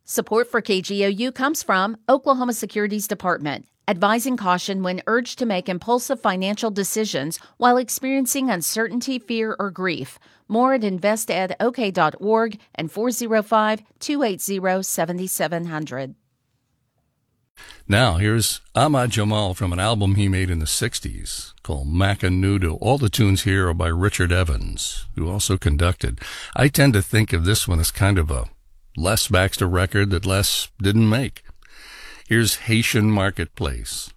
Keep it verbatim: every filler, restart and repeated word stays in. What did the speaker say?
Support for K G O U comes from Oklahoma Securities Department, advising caution when urged to make impulsive financial decisions while experiencing uncertainty, fear, or grief. More at invest ed o k dot org and four oh five, two eight zero, seven seven zero zero. Now, here's Ahmad Jamal from an album he made in the sixties called Macanudo. All the tunes here are by Richard Evans, who also conducted. I tend to think of this one as kind of a Les Baxter record that Les didn't make. Here's Haitian Marketplace.